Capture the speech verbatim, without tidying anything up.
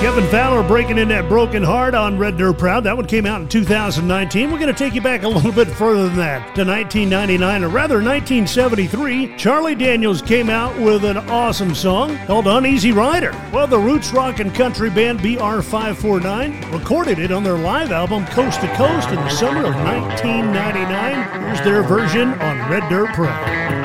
Kevin Fowler breaking in that Broken Heart on Red Dirt Proud. That one came out in two thousand nineteen. We're going to take you back a little bit further than that, to nineteen ninety-nine, or rather nineteen seventy-three. Charlie Daniels came out with an awesome song called Uneasy Rider. Well, the roots rock and country band B R five forty-nine recorded it on their live album Coast to Coast in the summer of nineteen ninety-nine. Here's their version on Red Dirt Proud.